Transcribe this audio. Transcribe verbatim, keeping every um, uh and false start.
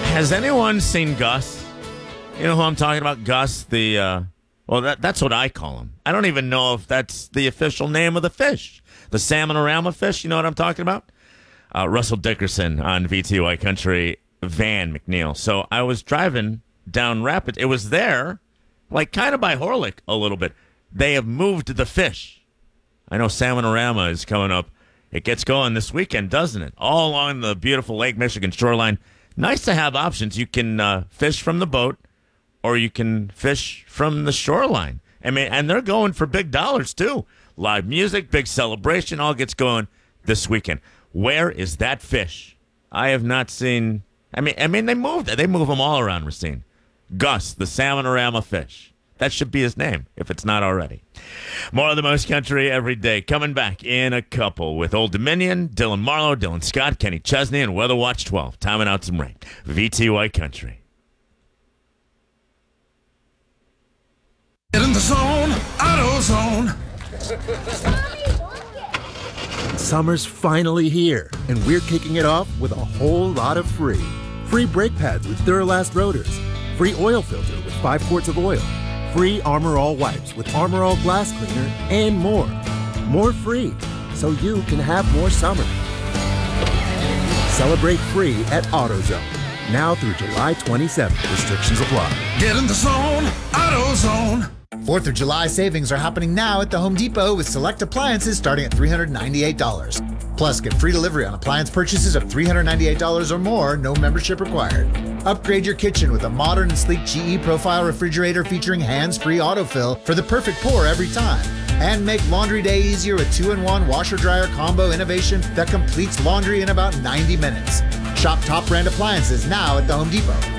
Has anyone seen Gus? You know who I'm talking about? Gus, the, uh, well, that, that's what I call him. I don't even know if that's the official name of the fish. The salmon-orama fish, you know what I'm talking about? Uh, Russell Dickerson on V T Y Country, Van McNeil. So I was driving down Rapids. It was there, like kind of by Horlick a little bit. They have moved the fish. I know salmon-orama is coming up. It gets going this weekend, doesn't it? All along the beautiful Lake Michigan shoreline. Nice to have options. You can uh, fish from the boat, or you can fish from the shoreline. I mean, and they're going for big dollars, too. Live music, big celebration, all gets going this weekend. Where is that fish? I have not seen. I mean, I mean, they moved. They move them all around, Racine. Gus, the salmon-orama fish. That should be his name, if it's not already. More of the Most Country every day. Coming back in a couple with Old Dominion, Dylan Marlowe, Dylan Scott, Kenny Chesney, and Weather Watch twelve. Timing out some rain. V T Y Country. Get in the zone, AutoZone. Summer's finally here, and we're kicking it off with a whole lot of free. Free brake pads with Duralast rotors. Free oil filter with five quarts of oil. Free Armor All wipes with Armor All glass cleaner, and more. More free, so you can have more summer. Celebrate free at AutoZone. Now through July twenty-seventh. Restrictions apply. Get in the zone, AutoZone. fourth of July savings are happening now at the Home Depot with select appliances starting at three hundred ninety-eight dollars. Plus, get free delivery on appliance purchases of three hundred ninety-eight dollars or more, no membership required. Upgrade your kitchen with a modern and sleek G E Profile refrigerator featuring hands-free autofill for the perfect pour every time. And make laundry day easier with two in one washer-dryer combo innovation that completes laundry in about ninety minutes. Shop top brand appliances now at the Home Depot.